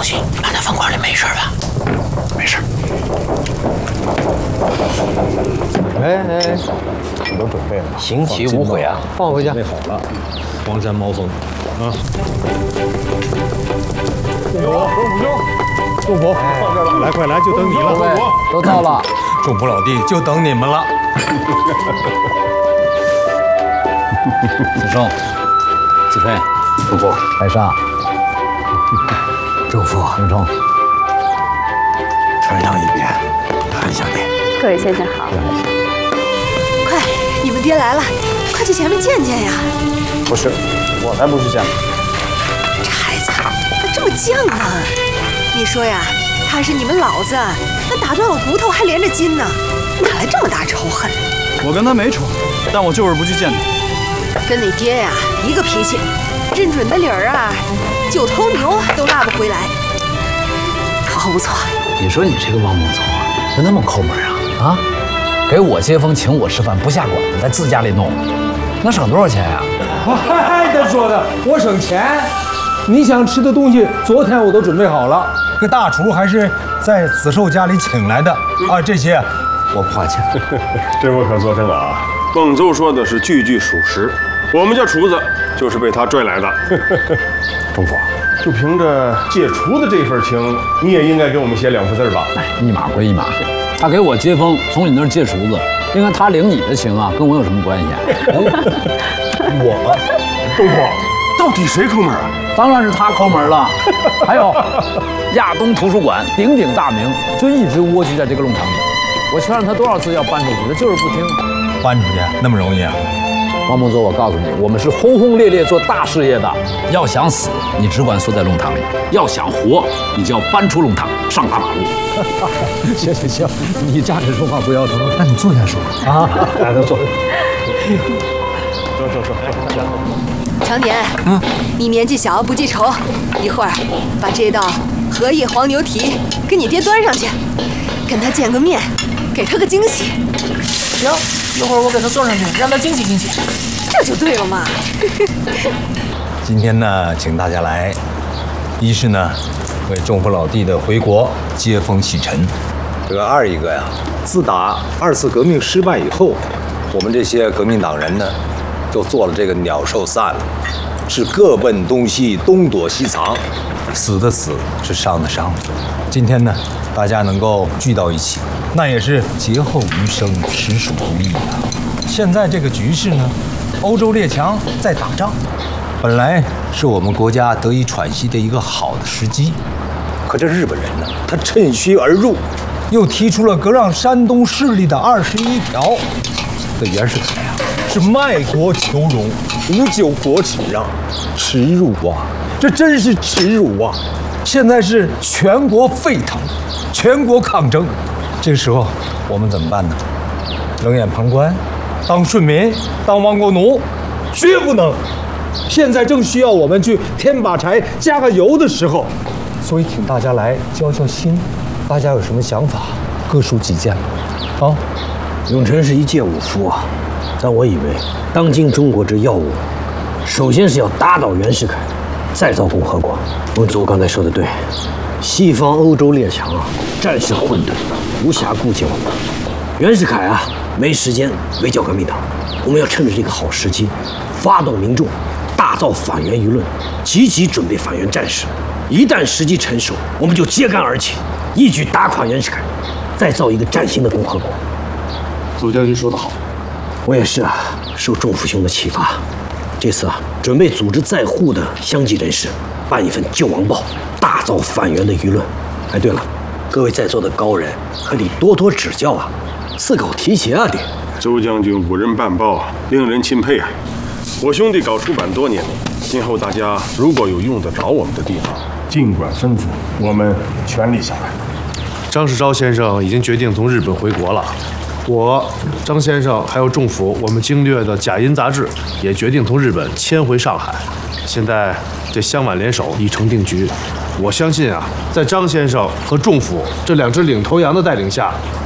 心，放在饭馆里没事吧？没事。 哎，都准备了， 刑期无悔啊！ 放回去。 准备好了，黄山猫风啊！ 祝福，放这儿了， 来，快来，就等你了。 各位都到了， 祝福老弟，就等你们了。 子胜，子飞，祝福，白沙， 祝福明成， 传上一遍，韩小姐。 各位先生好。 快，你们爹来了，快去前面见见呀！ 不是，我才不是这样。 这孩子咋这么犟呢？你说呀，他是你们老子，那打断了骨头还连着筋呢，哪来这么大仇恨？ 我跟他没仇，但我就是不去见他。 跟你爹呀一个脾气，认准的理儿啊，9头牛都拉不回来。好不错。 你说你这个王孟总啊，就那么抠门啊？给我接风请我吃饭，不下馆子，在自家里弄，能省多少钱呀？ 嗨，他说的，我省钱。你想吃的东西，昨天我都准备好了。这个大厨还是在子寿家里请来的啊，这些我不花钱。 这我可作证啊，孟州说的是句句属实。我们家厨子就是被他拽来的。 中福， 就凭着借厨的这份情，你也应该给我们写2幅字吧？ 一码归一码，他给我接风，从你那儿借厨子，应该他领你的情啊，跟我有什么关系啊？ 我，中福，到底谁抠门啊？ 当然是他抠门了。还有，亚东图书馆鼎鼎大名，就一直蜗居在这个弄堂里。我劝了他多少次要搬出去，他就是不听。 搬出去那么容易啊？ 王孟泽，我告诉你，我们是轰轰烈烈做大事业的。要想死，你只管缩在弄堂里；要想活，你就要搬出弄堂，上大马路。 行，你站着说话不腰疼，那你坐下说啊。大家都坐。 走。 常年，你年纪小不记仇，一会儿把这道荷叶黄牛蹄给你爹端上去，跟他见个面，给他个惊喜。 行，一会儿我给他送上去，让他惊喜惊喜。 这就对了嘛。 今天呢，请大家来，一是呢，为中福老弟的回国接风洗尘；这个二一个呀，自打2次革命失败以后，我们这些革命党人呢，都做了这个鸟兽散了，是各奔东西，东躲西藏，死的死，是伤的伤。今天呢，大家能够聚到一起，那也是劫后余生，实属不易啊。现在这个局势呢，欧洲列强在打仗，本来是我们国家得以喘息的一个好的时机，可这日本人呢，他趁虚而入，又提出了割让山东势力的21条。这袁世凯啊，是卖国求荣，无救国耻让，耻辱啊！这真是耻辱啊！现在是全国沸腾，全国抗争，这个时候我们怎么办呢？冷眼旁观，当顺民，当亡国奴，绝不能。现在正需要我们去添把柴、加个油的时候，所以请大家来交交心，大家有什么想法，各抒己见吧。啊， 永成是一介武夫啊，但我以为当今中国之要务，首先是要打倒袁世凯，再造共和国。孟祖刚才说的对，西方欧洲列强啊，战事混沌，无暇顾及我们。袁世凯啊，没时间围剿革命党，我们要趁着这个好时机，发动民众，大造反袁舆论，积极准备反袁战事。一旦时机成熟，我们就揭竿而起，一举打垮袁世凯，再造一个崭新的共和国。 祖将军说得好， 我也是啊，受仲父兄的启发，这次啊，准备组织在沪的乡级人士办一份救亡报，大造反袁的舆论。哎，对了，各位在座的高人可得多多指教啊，自稿提携啊，得。 周将军5人办报，令人钦佩啊！我兄弟搞出版多年，今后大家如果有用得着我们的地方，尽管吩咐，我们全力下来。 张世钊先生已经决定从日本回国了。我、张先生还有仲甫，我们经略的《假音》杂志也决定从日本迁回上海。现在这湘皖联手已成定局，我相信啊，在张先生和仲甫这2只领头羊的带领下，